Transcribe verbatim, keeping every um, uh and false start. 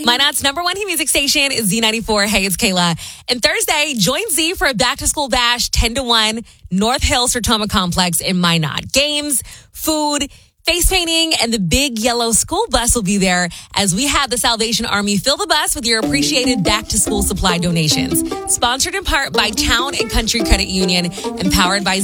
Minot's number one hit music station is Z ninety-four. Hey, it's Kayla. And Thursday, join Z for a back-to-school bash, ten to one, North Hill Sertoma Complex in Minot. Games, food, face painting, and the big yellow school bus will be there as we have the Salvation Army fill the bus with your appreciated back-to-school supply donations. Sponsored in part by Town and Country Credit Union and powered by